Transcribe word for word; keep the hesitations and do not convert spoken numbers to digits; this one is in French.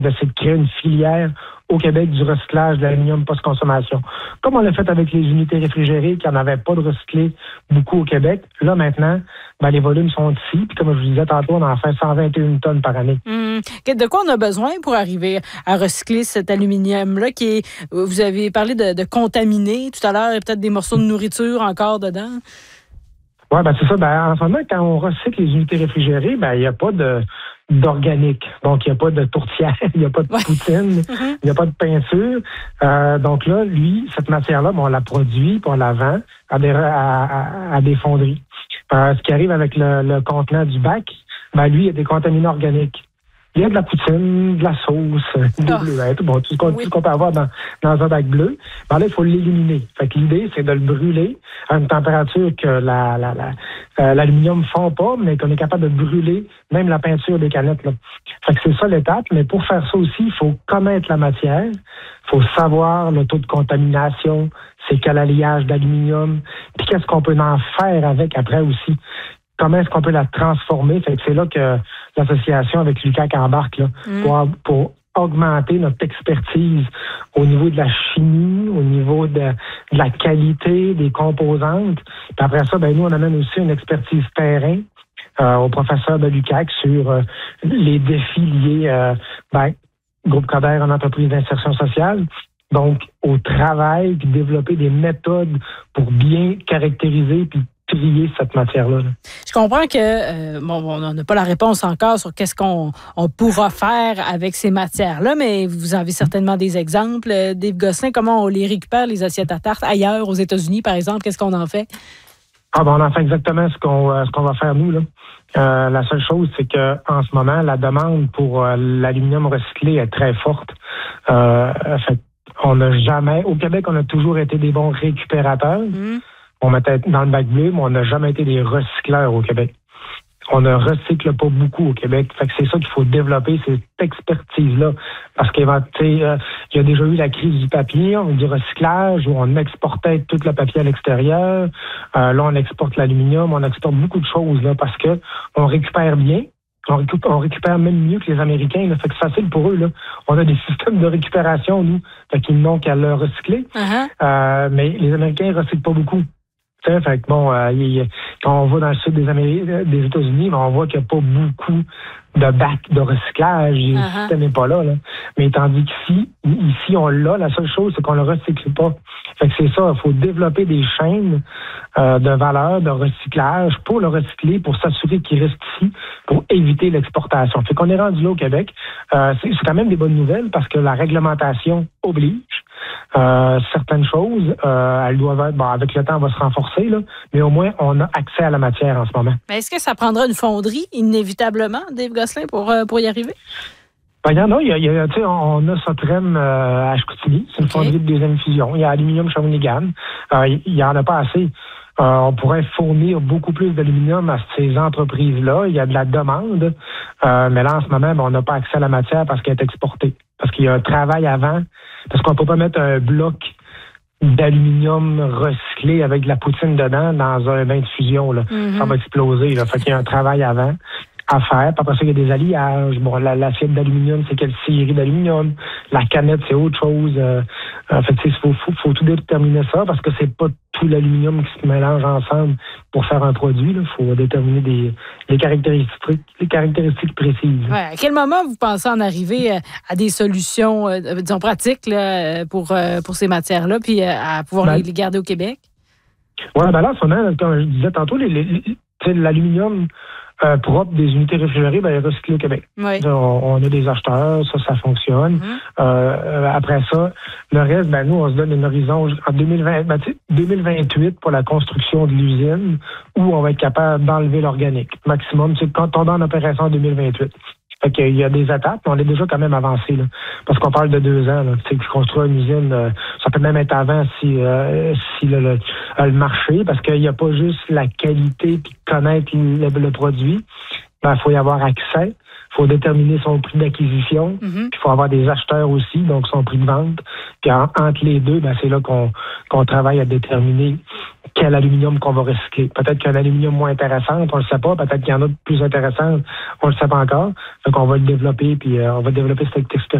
d'essayer de créer une filière au Québec du recyclage de l'aluminium post-consommation. Comme on l'a fait avec les unités réfrigérées, qui n'en avaient pas de recyclé beaucoup au Québec, là maintenant, ben, les volumes sont ici. Puis comme je vous disais tantôt, on en fait cent vingt et une tonnes par année. Mmh. De quoi on a besoin pour arriver à recycler cet aluminium-là qui est, vous avez parlé de, de contaminer tout à l'heure, il y a peut-être des morceaux de nourriture encore dedans? Oui, ben c'est ça. Ben, en ce moment, quand on recycle les unités réfrigérées, ben il n'y a pas de d'organique. Donc, il n'y a pas de tourtière, il n'y a pas de ouais. poutine, il n'y a pas de peinture. Euh, donc là, lui, cette matière-là, bon, on la produit, puis on la vend à des, à, à, à des fonderies. Euh, ce qui arrive avec le, le contenant du bac, ben lui, il y a des contaminants organiques. Il y a de la poutine, de la sauce, des oh. bleuettes, bon, tout ce qu'on, oui. tout ce qu'on peut avoir dans, dans un bac bleu. Ben là, il faut l'éliminer. Fait que l'idée, c'est de le brûler à une température que la, la, la, euh, l'aluminium ne fond pas, mais qu'on est capable de brûler même la peinture des canettes, là. Fait que c'est ça l'étape, mais pour faire ça aussi, il faut connaître la matière, il faut savoir le taux de contamination, c'est quel alliage d'aluminium, puis qu'est-ce qu'on peut en faire avec après aussi. Comment est-ce qu'on peut la transformer? Fait que c'est là que l'association avec l'U Q A C embarque là, mm. pour, pour augmenter notre expertise au niveau de la chimie, au niveau de, de la qualité des composantes. Puis après ça, ben nous, on amène aussi une expertise terrain euh, au professeur de l'U Q A C sur euh, les défis liés euh, ben, groupe Coder en entreprise d'insertion sociale. Donc, au travail, puis développer des méthodes pour bien caractériser puis trier cette matière-là. Là. Je comprends que euh, bon, on n'a pas la réponse encore sur qu'est-ce qu'on on pourra faire avec ces matières-là, mais vous avez certainement des exemples. Dave Gosselin, comment on les récupère, les assiettes à tarte, ailleurs, aux États-Unis, par exemple? Qu'est-ce qu'on en fait? Ah ben, on en fait exactement ce qu'on, euh, ce qu'on va faire, nous. Là. Euh, la seule chose, c'est que en ce moment, la demande pour euh, l'aluminium recyclé est très forte. Euh, fait, on n'a jamais... Au Québec, on a toujours été des bons récupérateurs. Mmh. On mettait dans le bac bleu, mais on n'a jamais été des recycleurs au Québec. On ne recycle pas beaucoup au Québec. Fait que c'est ça qu'il faut développer, cette expertise-là. Parce qu'il euh, y a déjà eu la crise du papier, du recyclage, où on exportait tout le papier à l'extérieur. Euh, là, on exporte l'aluminium, on exporte beaucoup de choses là, parce que on récupère bien. On récupère, on récupère même mieux que les Américains. Là. Fait que c'est facile pour eux. Là. On a des systèmes de récupération, nous. Fait qu'ils n'ont qu'à le recycler. Uh-huh. Euh, mais les Américains ne recyclent pas beaucoup. T'sais, fait que bon, euh, y, quand on va dans le sud des, Amériques, des États-Unis, ben, on voit qu'il n'y a pas beaucoup de bacs de recyclage. Uh-huh. Le système n'est pas là, là. Mais tandis qu'ici, ici, on l'a. La seule chose, c'est qu'on ne le recycle pas. Fait que c'est ça, il faut développer des chaînes euh, de valeur, de recyclage pour le recycler, pour s'assurer qu'il reste ici, pour éviter l'exportation. Fait qu'on est rendu là au Québec. Euh, c'est, c'est quand même des bonnes nouvelles parce que la réglementation oblige. Euh, certaines choses, euh, elles doivent être, bon, avec le temps, on va se renforcer, là, mais au moins, on a accès à la matière en ce moment. Mais est-ce que ça prendra une fonderie, inévitablement, Dave Gosselin, pour, euh, pour y arriver? Ben, il y en a. Il y a, il y a, on a Sotrem euh, à Chicoutimi. C'est une okay. fonderie de deuxième fusion. Il y a Aluminium Shawinigan. Euh, il n'y en a pas assez. Euh, on pourrait fournir beaucoup plus d'aluminium à ces entreprises-là. Il y a de la demande. Euh, mais là, en ce moment, ben, on n'a pas accès à la matière parce qu'elle est exportée. Parce qu'il y a un travail avant. Parce qu'on ne peut pas mettre un bloc d'aluminium recyclé avec de la poutine dedans dans un bain de fusion. Là. Mm-hmm. Ça va exploser. Là. Fait qu'il y a un travail avant à faire. Puis après ça, il y a des alliages. Bon, la, l'assiette d'aluminium, c'est quelle série d'aluminium. La canette, c'est autre chose. Euh, en fait, il faut, faut, faut tout déterminer ça parce que c'est pas tout l'aluminium qui se mélange ensemble pour faire un produit. Il faut déterminer des, les, caractéristiques, les caractéristiques précises. Ouais, à quel moment vous pensez en arriver à des solutions, euh, disons, pratiques là, pour, euh, pour ces matières-là, puis à pouvoir ben, les, les garder au Québec? Oui, ben là, comme je disais tantôt, les, les, l'aluminium Euh, propre des unités réfrigérées, ben, recyclé au Québec. Oui. On, on a des acheteurs, ça, ça fonctionne. Mm-hmm. Euh, après ça, le reste, ben, nous, on se donne un horizon en deux mille vingt, ben, deux mille vingt-huit pour la construction de l'usine où on va être capable d'enlever l'organique. Maximum, c'est quand on est en opération en deux mille vingt-huit. Fait qu'il y a des étapes, mais on est déjà quand même avancé, là. Parce qu'on parle de deux ans, là. Tu sais, construire une usine, euh, ça peut même être avant si, euh, si le, le, le marché, parce qu'il n'y a pas juste la qualité puis connaître le, le produit. Ben, il faut y avoir accès. Il faut déterminer son prix d'acquisition. Mm-hmm. Il faut avoir des acheteurs aussi, donc son prix de vente. Puis en, entre les deux, ben, c'est là qu'on qu'on travaille à déterminer quel aluminium qu'on va recycler. Peut-être qu'il y a un aluminium moins intéressant, on le sait pas. Peut-être qu'il y en a de plus intéressant, on le sait pas encore. Donc on va le développer, puis euh, on va développer cette expertise